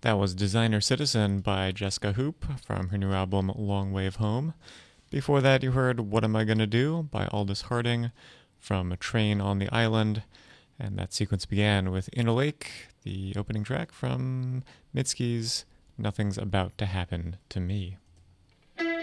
That was Designer Citizen by Jessica Hoop from her new album Long Wave Home. Before that, you heard What Am I Gonna Do by Aldous Harding from Train on the Island. And that sequence began with In a Lake, the opening track from Mitski's Nothing's About to Happen to Me.